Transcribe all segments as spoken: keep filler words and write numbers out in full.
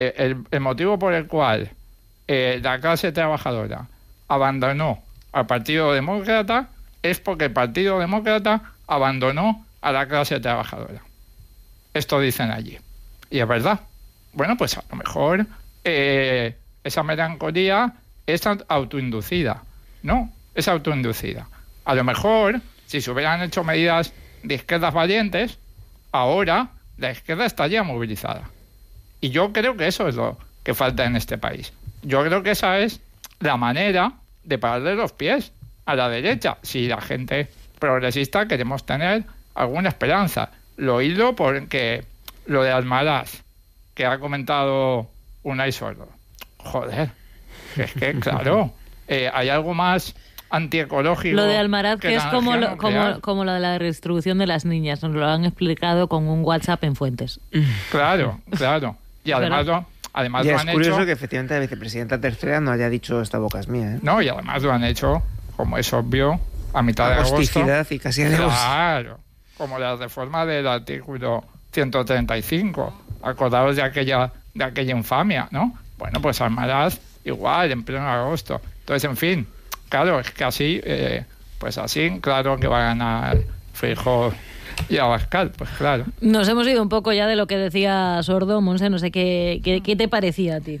el, el motivo por el cual eh, la clase trabajadora abandonó al Partido Demócrata es porque el Partido Demócrata abandonó a la clase trabajadora. Esto dicen allí. Y es verdad. Bueno, pues a lo mejor eh, esa melancolía es autoinducida. No, es autoinducida. A lo mejor, si se hubieran hecho medidas de izquierdas valientes, ahora la izquierda estaría movilizada. Y yo creo que eso es lo que falta en este país. Yo creo que esa es la manera de pararle los pies a la derecha, si la gente progresista queremos tener alguna esperanza. Lo hilo porque lo de Almaraz, que ha comentado Unai Sordo. Joder, es que claro, eh, hay algo más antiecológico. Lo de Almaraz, que, que es como lo, como, como lo de la redistribución de las niñas, nos lo han explicado con un WhatsApp en Fuentes. Claro, claro. Y además lo, además ya lo es han curioso hecho, que efectivamente la vicepresidenta tercera no haya dicho esta boca es mía, ¿eh? No, y además lo han hecho, como es obvio, a mitad de agosto. Agosticidad y casi en agosto. Claro, como la reforma del artículo ciento treinta y cinco. Acordaos de aquella, de aquella infamia, ¿no? Bueno, pues Almaraz igual, en pleno agosto. Entonces, en fin, claro, es que así, eh, pues así, claro que va a ganar Feijóo y Abascal, pues claro. Nos hemos ido un poco ya de lo que decía Sordo, Monse, no sé qué, qué, qué te parecía a ti.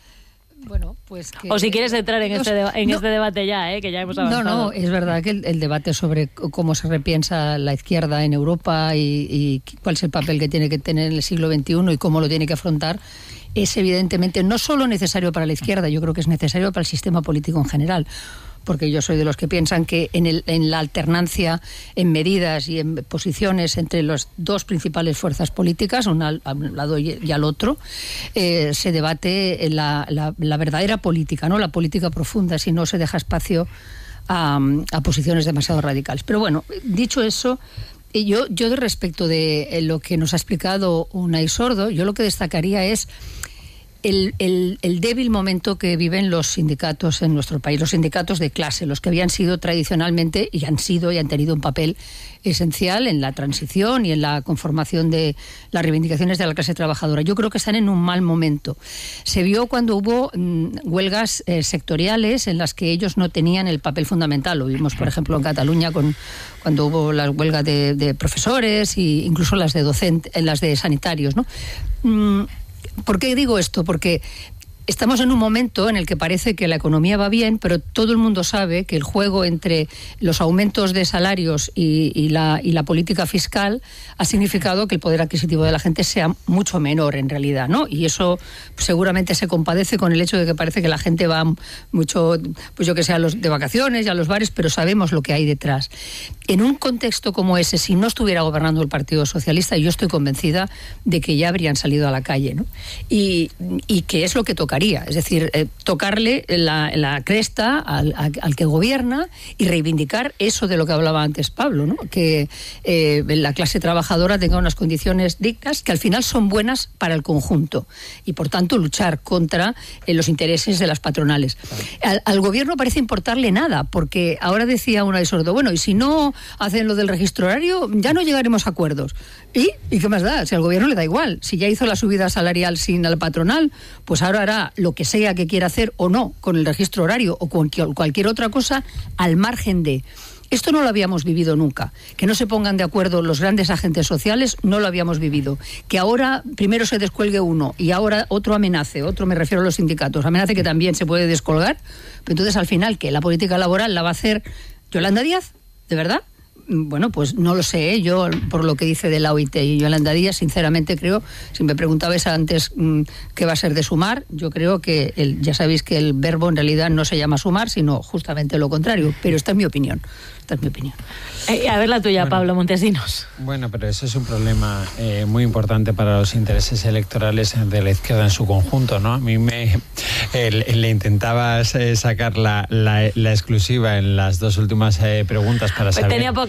Bueno, pues que... O si quieres entrar en, no, este, deba- en no, este debate ya, ¿eh? Que ya hemos avanzado. No, no, es verdad que el, el debate sobre cómo se repiensa la izquierda en Europa y, y cuál es el papel que tiene que tener en el siglo veintiuno y cómo lo tiene que afrontar es evidentemente no solo necesario para la izquierda, yo creo que es necesario para el sistema político en general. Porque yo soy de los que piensan que en, el, en la alternancia en medidas y en posiciones entre las dos principales fuerzas políticas, una al, al lado y al otro, eh, se debate la, la, la verdadera política, ¿no? La política profunda, si no se deja espacio a, a posiciones demasiado radicales. Pero bueno, dicho eso, yo, yo respecto de lo que nos ha explicado Unai Sordo, yo lo que destacaría es El, el, el débil momento que viven los sindicatos en nuestro país, los sindicatos de clase, los que habían sido tradicionalmente y han sido y han tenido un papel esencial en la transición y en la conformación de las reivindicaciones de la clase trabajadora. Yo creo que están en un mal momento. Se vio cuando hubo mmm, huelgas eh, sectoriales en las que ellos no tenían el papel fundamental. Lo vimos, por ejemplo, en Cataluña con, cuando hubo las huelgas de, de profesores e incluso las de docentes, las de sanitarios, ¿no? Mm, ¿Por qué digo esto? Porque estamos en un momento en el que parece que la economía va bien, pero todo el mundo sabe que el juego entre los aumentos de salarios y, y, la, y la política fiscal ha significado que el poder adquisitivo de la gente sea mucho menor en realidad, ¿no? Y eso seguramente se compadece con el hecho de que parece que la gente va mucho, pues yo que sé, a los de vacaciones y a los bares, pero sabemos lo que hay detrás. En un contexto como ese, si no estuviera gobernando el Partido Socialista, yo estoy convencida de que ya habrían salido a la calle, ¿no? Y, y que es lo que tocaría, es decir, eh, tocarle la, la cresta al, a, al que gobierna y reivindicar eso de lo que hablaba antes Pablo, ¿no? Que eh, la clase trabajadora tenga unas condiciones dignas que al final son buenas para el conjunto y, por tanto, luchar contra eh, los intereses de las patronales. Al, al gobierno parece importarle nada, porque ahora decía Unai Sordo, bueno, y si no hacen lo del registro horario, ya no llegaremos a acuerdos. ¿Y? ¿Y qué más da? Si al gobierno le da igual. Si ya hizo la subida salarial sin la patronal, pues ahora hará lo que sea que quiera hacer o no con el registro horario o con cualquier otra cosa al margen de... Esto no lo habíamos vivido nunca. Que no se pongan de acuerdo los grandes agentes sociales, no lo habíamos vivido. Que ahora primero se descuelgue uno y ahora otro amenace, otro me refiero a los sindicatos, amenace que también se puede descolgar, pero entonces al final, ¿qué? ¿La política laboral la va a hacer Yolanda Díaz? ¿De verdad? Bueno, pues no lo sé, ¿eh? Yo por lo que dice de la O I T y Yolanda Díaz, sinceramente creo, si me preguntabais antes mmm, qué va a ser de sumar, yo creo que el, ya sabéis que el verbo en realidad no se llama sumar, sino justamente lo contrario, pero esta es mi opinión, esta es mi opinión. Eh, a ver la tuya, bueno, Pablo Montesinos. Bueno, pero eso es un problema eh, muy importante para los intereses electorales de la izquierda en su conjunto, ¿no? A mí me eh, le intentabas eh, sacar la, la, la exclusiva en las dos últimas eh, preguntas para saber... Tenía, po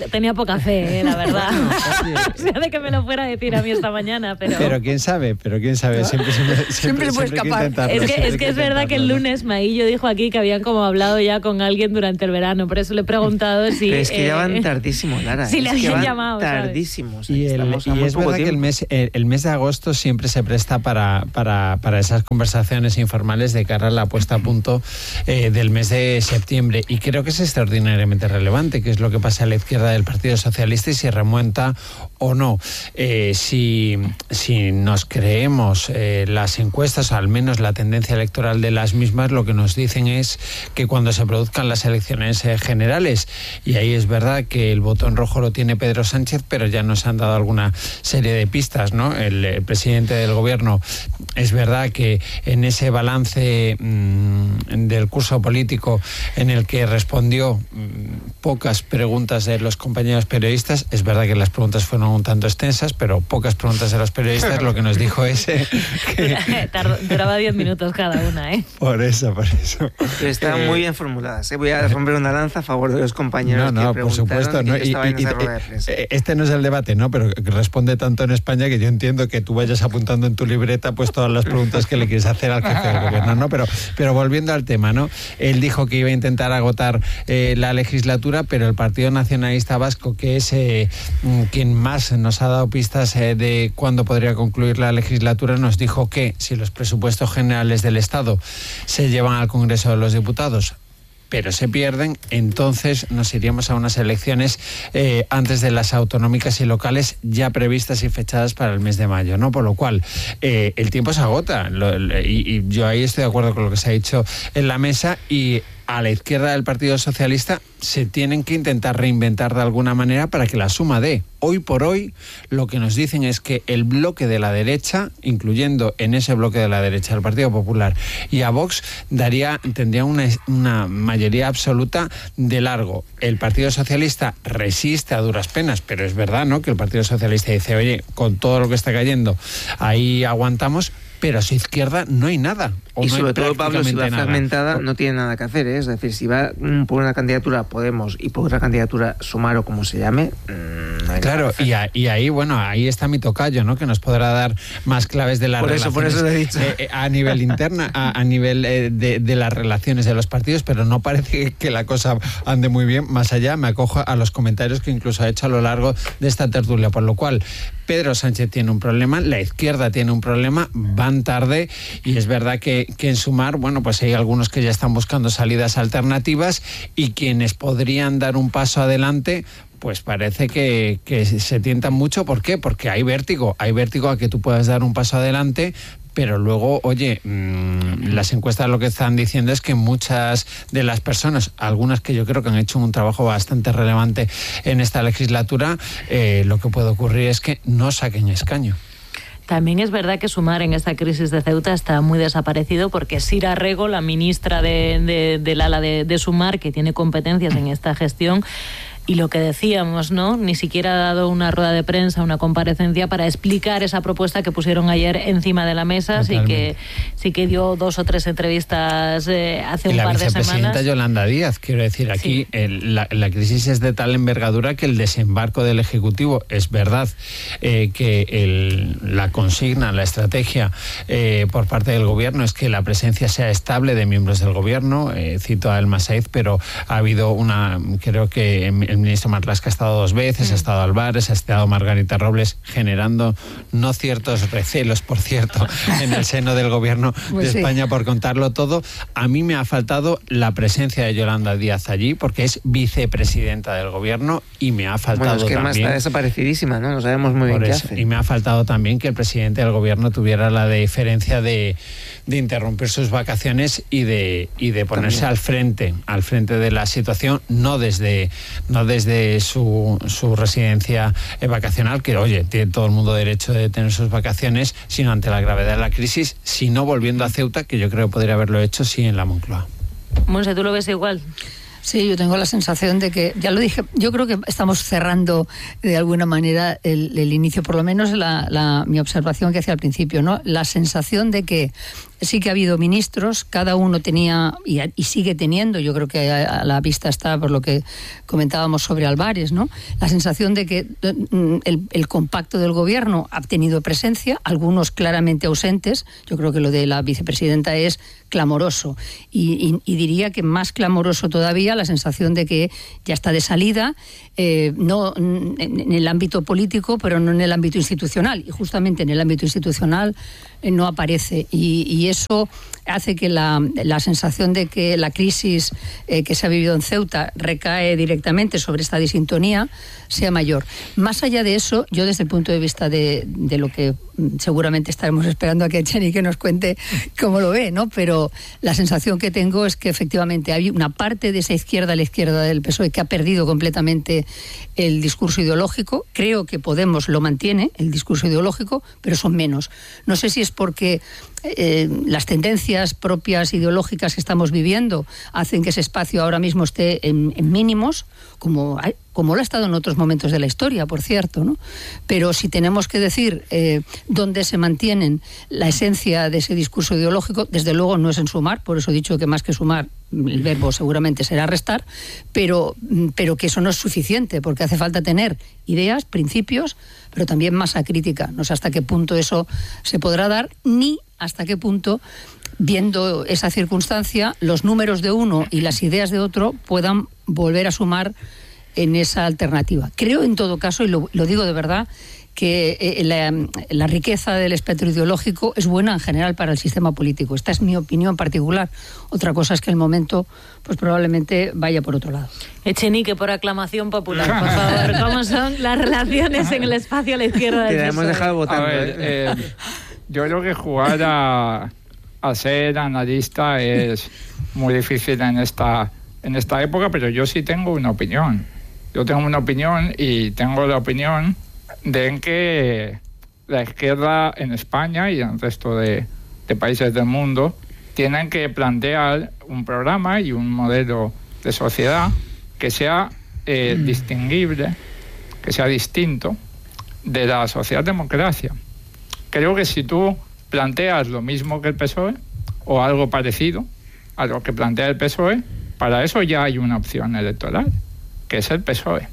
tenía poca fe, eh, la verdad. O sea, de que me lo fuera a decir a mí esta mañana, pero... Pero quién sabe, pero quién sabe, siempre, siempre, siempre, Siempre puede siempre escapar. intentarlo, Es que, siempre es, hay que es verdad que el intentarlo, ¿no? lunes Maillo dijo aquí que habían como hablado ya con alguien durante el verano, por eso le he preguntado si... Pero es que eh, ya van tardísimo, Lara. si es le que habían van llamado, ¿sabes? tardísimo. O sea, Y, el, estamos a y muy es poco verdad que el tiempo. mes, el, el mes de agosto siempre se presta para, para, para esas conversaciones informales de cara a la puesta a punto eh, del mes de septiembre. Y creo que es extraordinariamente relevante, que es lo que pasa a la izquierda del Partido Socialista y si remonta o no. Eh, si, si nos creemos eh, las encuestas, o al menos la tendencia electoral de las mismas, lo que nos dicen es que cuando se produzcan las elecciones eh, generales, y ahí es verdad que el botón rojo lo tiene Pedro Sánchez, pero ya nos han dado alguna serie de pistas, ¿no? El, el presidente del gobierno, es verdad que en ese balance mmm, del curso político en el que respondió mmm, pocas preguntas de los compañeros periodistas, es verdad que las preguntas fueron un tanto extensas, pero pocas preguntas de los periodistas, lo que nos dijo es eh, que... Tardó, duraba diez minutos cada una, ¿eh? Por eso, por eso. Pero estaban Eh, muy bien formuladas. ¿eh? Voy a romper una lanza a favor de los compañeros No, no, que por preguntaron supuesto. y ¿no? yo Y, estaba en y- esa y- rueda de prensa. eh, este no es el debate, ¿no? Pero responde tanto en España que yo entiendo que tú vayas apuntando en tu libreta pues todas las preguntas que le quieres hacer al jefe del gobierno, ¿no? Pero, pero volviendo al tema, ¿no? Él dijo que iba a intentar agotar eh, la legislatura, pero el Partido Nacionalista Vasco, que es eh, quien más nos ha dado pistas eh, de cuándo podría concluir la legislatura, nos dijo que si los presupuestos generales del Estado se llevan al Congreso de los Diputados, pero se pierden, entonces nos iríamos a unas elecciones eh, antes de las autonómicas y locales ya previstas y fechadas para el mes de mayo, ¿no? Por lo cual, eh, el tiempo se agota. Lo, y, y yo ahí estoy de acuerdo con lo que se ha dicho en la mesa, y a la izquierda del Partido Socialista se tienen que intentar reinventar de alguna manera para que la suma dé. Hoy por hoy lo que nos dicen es que el bloque de la derecha, incluyendo en ese bloque de la derecha al Partido Popular y a Vox, daría, tendría una, una mayoría absoluta de largo. El Partido Socialista resiste a duras penas, pero es verdad, ¿no?, que el Partido Socialista dice, oye, con todo lo que está cayendo, ahí aguantamos, pero a su izquierda no hay nada. O Y no hay sobre todo, Pablo, si va prácticamente nada. fragmentada, no tiene nada que hacer, ¿eh? Es decir, si va mm, por una candidatura Podemos y por otra candidatura Sumar o como se llame, mmm, no hay Claro, nada que hacer. y, a- y ahí, bueno, ahí está mi tocayo, ¿no?, que nos podrá dar más claves de las Por eso, por relaciones eso lo he dicho. eh, eh, a nivel interna, a, a nivel eh, de, de las relaciones de los partidos, pero no parece que la cosa ande muy bien. Más allá, me acojo a los comentarios que incluso ha hecho a lo largo de esta tertulia, por lo cual Pedro Sánchez tiene un problema, la izquierda tiene un problema, van tarde, y es verdad que, que en Sumar, bueno, pues hay algunos que ya están buscando salidas alternativas, y quienes podrían dar un paso adelante, pues parece que, que se tientan mucho. ¿Por qué? Porque hay vértigo, hay vértigo a que tú puedas dar un paso adelante, pero luego, oye, mmm, las encuestas lo que están diciendo es que muchas de las personas, algunas que yo creo que han hecho un trabajo bastante relevante en esta legislatura, eh, lo que puede ocurrir es que no saquen escaño. También es verdad que Sumar en esta crisis de Ceuta está muy desaparecido, porque Sira Rego, la ministra de, de, del ala de, de Sumar, que tiene competencias en esta gestión, y lo que decíamos, ¿no?, ni siquiera ha dado una rueda de prensa, una comparecencia para explicar esa propuesta que pusieron ayer encima de la mesa. Sí que, sí que dio dos o tres entrevistas eh, hace Y un la par de vicepresidenta semanas. Yolanda Díaz, quiero decir, aquí Sí. el, la, la crisis es de tal envergadura que el desembarco del Ejecutivo, es verdad eh, que el, la consigna, la estrategia eh, por parte del Gobierno es que la presencia sea estable de miembros del Gobierno, eh, cito a Elma Said, pero ha habido una, creo que el ministro Marlaska ha estado dos veces, mm. ha estado Álvarez, ha estado Margarita Robles, generando no ciertos recelos, por cierto, en el seno del Gobierno pues de sí. España por contarlo todo. A mí me ha faltado la presencia de Yolanda Díaz allí, porque es vicepresidenta del Gobierno, y me ha faltado Bueno, es que también... más está desaparecidísima, ¿no? No sabemos muy bien Por qué eso. hace. Y me ha faltado también que el presidente del Gobierno tuviera la deferencia de, de interrumpir sus vacaciones y de, y de ponerse También. al frente, al frente de la situación, no desde, no desde su, su residencia eh, vacacional, que oye, tiene todo el mundo derecho de tener sus vacaciones, sino ante la gravedad de la crisis, sino volviendo a Ceuta, que yo creo que podría haberlo hecho sí en la Moncloa. Monse, ¿tú lo ves igual? Sí, yo tengo la sensación de que, ya lo dije, yo creo que estamos cerrando de alguna manera el, el inicio, por lo menos la, la, mi observación que hacía al principio, ¿no? La sensación de que sí que ha habido ministros, cada uno tenía y, y sigue teniendo, yo creo que a, a la vista está por lo que comentábamos sobre Álvarez, ¿no? La sensación de que el, el compacto del gobierno ha tenido presencia, algunos claramente ausentes. Yo creo que lo de la vicepresidenta es clamoroso y, y, y diría que más clamoroso todavía la sensación de que ya está de salida, eh, no en, en el ámbito político, pero no en el ámbito institucional, y justamente en el ámbito institucional eh, no aparece, y, y eso hace que la, la sensación de que la crisis eh, que se ha vivido en Ceuta recae directamente sobre esta disintonía sea mayor. Más allá de eso, yo desde el punto de vista de, de lo que seguramente estaremos esperando a que Cheni que nos cuente cómo lo ve, ¿no? Pero la sensación que tengo es que efectivamente hay una parte de esa izquierda a la izquierda del P S O E que ha perdido completamente el discurso ideológico. Creo que Podemos lo mantiene, el discurso ideológico, pero son menos. No sé si es porque eh, las tendencias propias ideológicas que estamos viviendo hacen que ese espacio ahora mismo esté en, en mínimos, como hay, como lo ha estado en otros momentos de la historia, por cierto, ¿no? Pero si tenemos que decir eh, dónde se mantienen la esencia de ese discurso ideológico, desde luego no es en Sumar, por eso he dicho que más que sumar, el verbo seguramente será restar, pero, pero que eso no es suficiente, porque hace falta tener ideas, principios, pero también masa crítica. No sé hasta qué punto eso se podrá dar, ni hasta qué punto, viendo esa circunstancia, los números de uno y las ideas de otro puedan volver a sumar en esa alternativa. Creo, en todo caso, y lo, lo digo de verdad, que eh, la, la riqueza del espectro ideológico es buena en general para el sistema político. Esta es mi opinión particular. Otra cosa es que el momento pues probablemente vaya por otro lado. Echenique, por aclamación popular, por favor. ¿Cómo son las relaciones en el espacio a la izquierda del P S O E? Te hemos dejado votando. A ver, eh, yo creo que jugar a, a ser analista es muy difícil en esta, en esta época, pero yo sí tengo una opinión. Yo tengo una opinión y tengo la opinión de que la izquierda en España y en el resto de, de países del mundo tienen que plantear un programa y un modelo de sociedad que sea eh, mm. distinguible, que sea distinto de la socialdemocracia. Creo que si tú planteas lo mismo que el P S O E o algo parecido a lo que plantea el P S O E, para eso ya hay una opción electoral, que es el P S O E.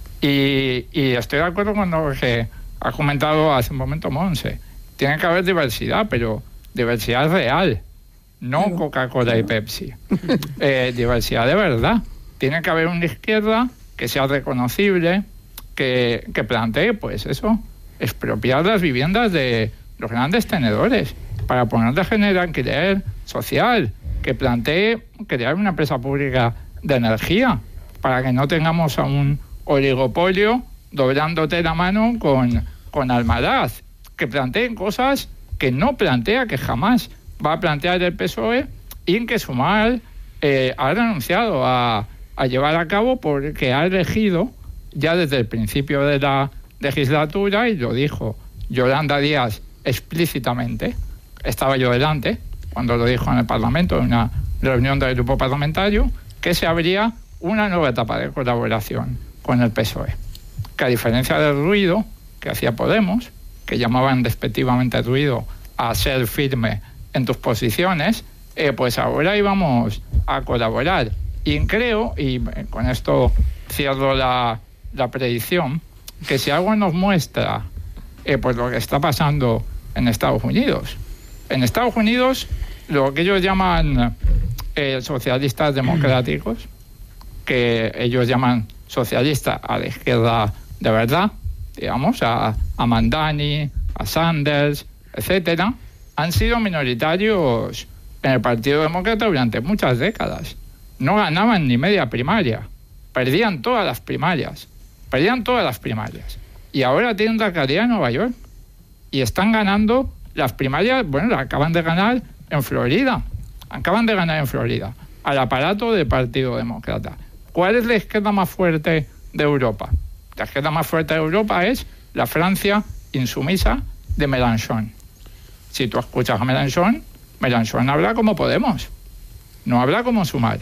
Y, y estoy de acuerdo con lo que ha comentado hace un momento Monse. Tiene que haber diversidad, pero diversidad real, no claro. Coca-Cola claro. y Pepsi. Eh, diversidad de verdad. Tiene que haber una izquierda que sea reconocible, que, que plantee, pues eso, expropiar las viviendas de los grandes tenedores para ponerles en alquiler social, que plantee crear una empresa pública de energía para que no tengamos a un oligopolio doblándote la mano con, con Almaraz, que planteen cosas que no plantea, que jamás va a plantear el P S O E, y en que Sumar eh, ha renunciado a, a llevar a cabo porque ha elegido ya desde el principio de la legislatura, y lo dijo Yolanda Díaz explícitamente, estaba yo delante cuando lo dijo en el Parlamento, en una reunión del grupo parlamentario, que se abría una nueva etapa de colaboración con el P S O E, que a diferencia del ruido que hacía Podemos, que llamaban despectivamente ruido a ser firme en tus posiciones, eh, pues ahora íbamos a colaborar. Y creo, y con esto cierro la, la predicción, que si algo nos muestra eh, pues lo que está pasando en Estados Unidos. En Estados Unidos, lo que ellos llaman eh, socialistas democráticos, que ellos llaman socialistas a la izquierda de verdad, digamos, a, a Mandani, a Sanders, etcétera, han sido minoritarios en el Partido Demócrata durante muchas décadas. No ganaban ni media primaria, perdían todas las primarias, perdían todas las primarias. Y ahora tienen la alcaldía de Nueva York y están ganando las primarias, bueno, las acaban de ganar en Florida, acaban de ganar en Florida, al aparato del Partido Demócrata. ¿Cuál es la izquierda más fuerte de Europa? La izquierda más fuerte de Europa es la Francia insumisa de Mélenchon. Si tú escuchas a Mélenchon, Mélenchon habla como Podemos, no habla como Sumar.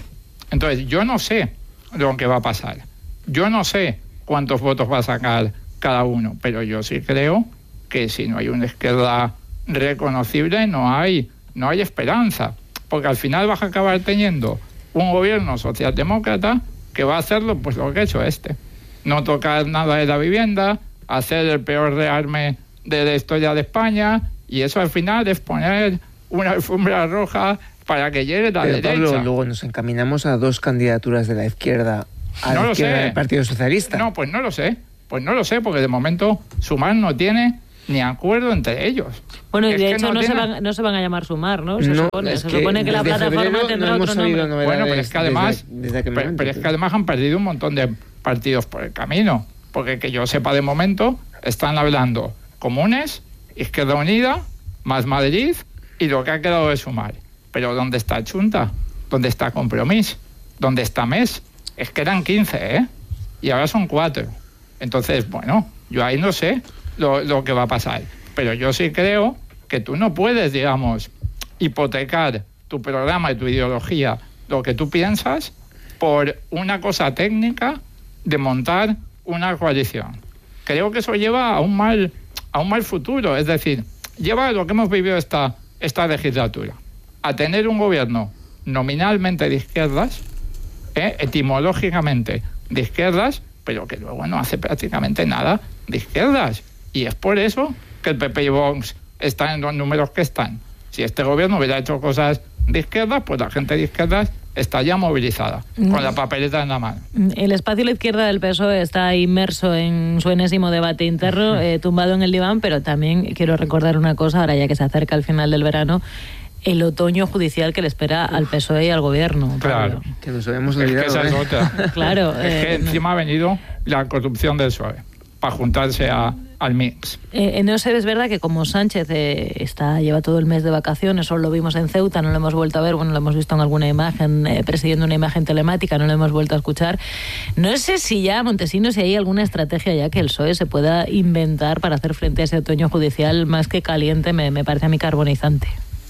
Entonces, yo no sé lo que va a pasar. Yo no sé cuántos votos va a sacar cada uno, pero yo sí creo que si no hay una izquierda reconocible, no hay, no hay esperanza, porque al final vas a acabar teniendo un gobierno socialdemócrata que va a hacerlo pues lo que ha hecho este. No tocar nada de la vivienda, hacer el peor rearme de la historia de España, y eso al final es poner una alfombra roja para que llegue la Pero, derecha. Pablo, luego nos encaminamos a dos candidaturas de la izquierda, a No la lo izquierda sé. del Partido Socialista. No, pues no lo sé. Pues no lo sé, porque de momento Sumar no tiene ni acuerdo entre ellos. Bueno, y Es de que hecho no no, se tiene- van, no se van a llamar Sumar, ¿no? Se No, supone, es se que supone que la desde plataforma febrero tendrá no hemos otro sabido nombre. novedades Bueno, pero es que además, desde, desde aquel pero, momento. pero es que además han perdido un montón de partidos por el camino, porque que yo sepa de momento están hablando Comunes, Izquierda Unida, Más Madrid y lo que ha quedado de Sumar. Pero ¿dónde está Chunta? ¿Dónde está Compromís? ¿Dónde está M E S? Es que eran quince, ¿eh? Y ahora son cuatro. Entonces, bueno, yo ahí no sé lo, lo que va a pasar. Pero yo sí creo que tú no puedes, digamos, hipotecar tu programa y tu ideología, lo que tú piensas, por una cosa técnica de montar una coalición. Creo que eso lleva a un mal, a un mal futuro. Es decir, lleva a lo que hemos vivido esta, esta legislatura, a tener un gobierno nominalmente de izquierdas, ¿eh? etimológicamente de izquierdas, pero que luego no hace prácticamente nada de izquierdas. Y es por eso que el P P y Vox están en los números que están. Si este gobierno hubiera hecho cosas de izquierdas, pues la gente de izquierdas está ya movilizada, con la papeleta en la mano. El espacio a la izquierda del P S O E está inmerso en su enésimo debate interno, eh, tumbado en el diván, pero también quiero recordar una cosa, ahora ya que se acerca el final del verano, el otoño judicial que le espera al P S O E y al gobierno. Claro. Pablo. Que nos habíamos Es que olvidado. esa es ¿eh? otra. Claro. Es que eh, no. encima ha venido la corrupción del P S O E, para juntarse a, al mix. Eh, no sé, es verdad que como Sánchez eh, está lleva todo el mes de vacaciones, solo lo vimos en Ceuta, no lo hemos vuelto a ver, bueno, lo hemos visto en alguna imagen, eh, presidiendo una imagen telemática, no lo hemos vuelto a escuchar. No sé si ya, Montesinos, si hay alguna estrategia ya que el P S O E se pueda inventar para hacer frente a ese otoño judicial más que caliente, me, me parece a mí carbonizante.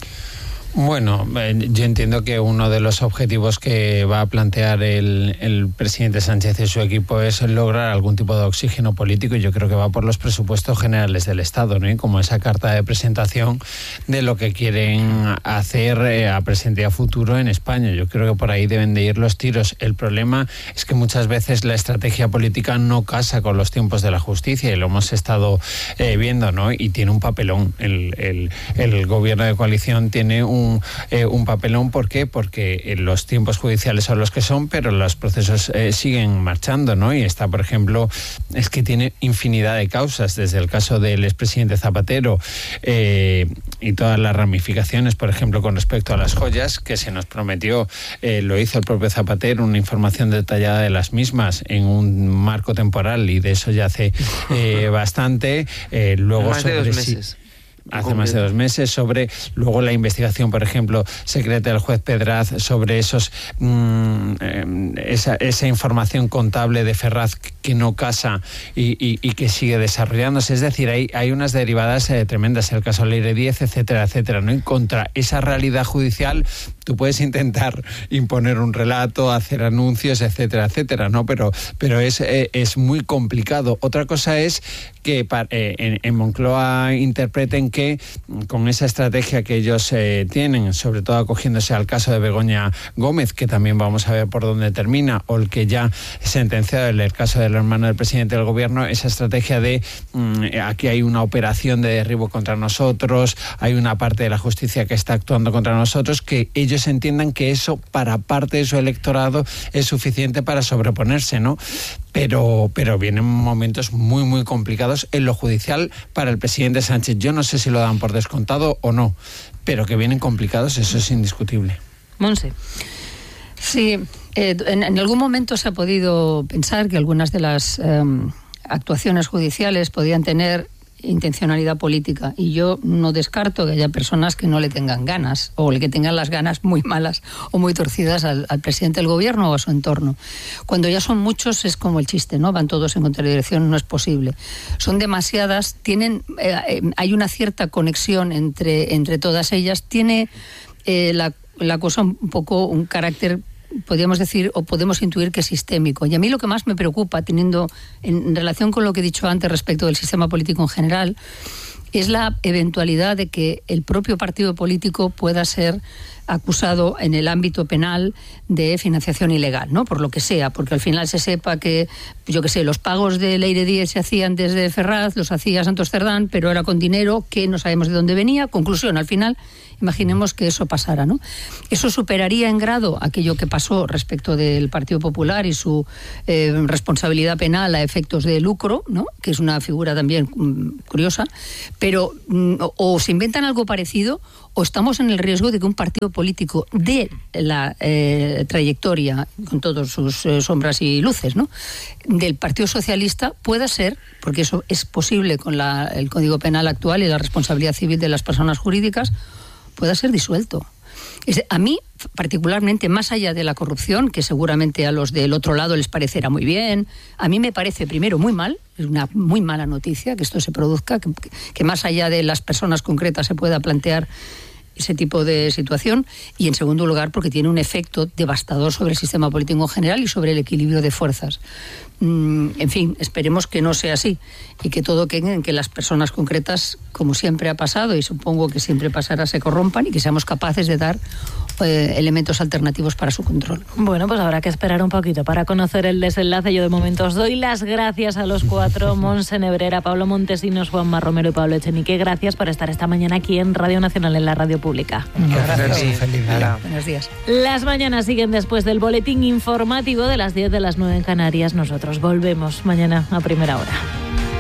Bueno, eh, yo entiendo que uno de los objetivos que va a plantear el, el presidente Sánchez y su equipo es lograr algún tipo de oxígeno político, y yo creo que va por los presupuestos generales del Estado, ¿no? Y como esa carta de presentación de lo que quieren hacer eh, a presente y a futuro en España. Yo creo que por ahí deben de ir los tiros. El problema es que muchas veces la estrategia política no casa con los tiempos de la justicia, y lo hemos estado eh, viendo, ¿no? Y tiene un papelón. El, el, el gobierno de coalición tiene un Un, eh, un papelón. ¿Por qué? Porque eh, los tiempos judiciales son los que son, pero los procesos eh, siguen marchando, ¿no? Y está, por ejemplo, es que tiene infinidad de causas, desde el caso del expresidente Zapatero eh, y todas las ramificaciones, por ejemplo, con respecto a las joyas, que se nos prometió, eh, lo hizo el propio Zapatero, una información detallada de las mismas en un marco temporal, y de eso ya hace eh, bastante. Eh, luego Más de sobre dos si- meses. Hace más de dos meses, sobre luego la investigación, por ejemplo, secreta del juez Pedraz sobre esos mmm, eh, esa, esa información contable de Ferraz que no casa y, y, y que sigue desarrollándose. Es decir, hay, hay unas derivadas eh, tremendas, el caso Leire diez, etcétera, etcétera, ¿no? Y contra esa realidad judicial tú puedes intentar imponer un relato, hacer anuncios, etcétera, etcétera, ¿no? Pero, pero es, eh, es muy complicado. Otra cosa es que eh, en, en Moncloa interpreten que con esa estrategia que ellos eh, tienen, sobre todo acogiéndose al caso de Begoña Gómez, que también vamos a ver por dónde termina, o el que ya es sentenciado en el caso del hermano del presidente del gobierno, esa estrategia de mmm, aquí hay una operación de derribo contra nosotros, hay una parte de la justicia que está actuando contra nosotros, que ellos entiendan que eso para parte de su electorado es suficiente para sobreponerse, ¿no? Pero, pero vienen momentos muy, muy complicados en lo judicial para el presidente Sánchez. Yo no sé si lo dan por descontado o no, pero que vienen complicados, eso es indiscutible. Monse. Sí, eh, en, en algún momento se ha podido pensar que algunas de las eh, actuaciones judiciales podían tener intencionalidad política, y yo no descarto que haya personas que no le tengan ganas, o que tengan las ganas muy malas o muy torcidas al, al presidente del gobierno o a su entorno. Cuando ya son muchos es como el chiste, ¿no? Van todos en contradirección, no es posible. Son demasiadas, tienen, eh, eh, hay una cierta conexión entre, entre todas ellas, tiene eh, la, la cosa un poco un carácter podríamos decir o podemos intuir que es sistémico. Y a mí lo que más me preocupa, teniendo en, en relación con lo que he dicho antes respecto del sistema político en general, es la eventualidad de que el propio partido político pueda ser acusado en el ámbito penal de financiación ilegal, ¿no? Por lo que sea, porque al final se sepa que, yo qué sé, los pagos de Leire Díez se hacían desde Ferraz, los hacía Santos Cerdán, pero era con dinero que no sabemos de dónde venía. Conclusión, al final, imaginemos que eso pasara, ¿no? Eso superaría en grado aquello que pasó respecto del Partido Popular y su eh, responsabilidad penal a efectos de lucro, ¿no? Que es una figura también mm, curiosa, pero mm, o, o se inventan algo parecido o estamos en el riesgo de que un partido político de la eh, trayectoria, con todas sus eh, sombras y luces, ¿no?, del Partido Socialista pueda ser, porque eso es posible con la, el Código Penal actual y la responsabilidad civil de las personas jurídicas, pueda ser disuelto. Es, a mí, particularmente, más allá de la corrupción, que seguramente a los del otro lado les parecerá muy bien, a mí me parece, primero, muy mal, es una muy mala noticia que esto se produzca, que, que más allá de las personas concretas se pueda plantear ese tipo de situación, y en segundo lugar porque tiene un efecto devastador sobre el sistema político en general y sobre el equilibrio de fuerzas. Mm, en fin, esperemos que no sea así y que todo quede en que las personas concretas, como siempre ha pasado y supongo que siempre pasará, se corrompan y que seamos capaces de dar eh, elementos alternativos para su control. Bueno, pues habrá que esperar un poquito para conocer el desenlace. Yo de momento os doy las gracias a los cuatro, Montse Nebrera, Pablo Montesinos, Juanma Romero y Pablo Echenique. Gracias por estar esta mañana aquí en Radio Nacional, en la radio pública. Gracias. Sí, Feliz día. Buenos días. Las mañanas siguen después del boletín informativo de las diez de las nueve en Canarias. Nosotros volvemos mañana a primera hora.